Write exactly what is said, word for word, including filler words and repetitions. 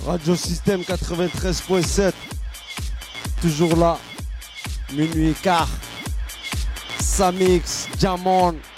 Radio Système quatre-vingt-treize point sept. Toujours là. Minuit quart. Samix, Jamon.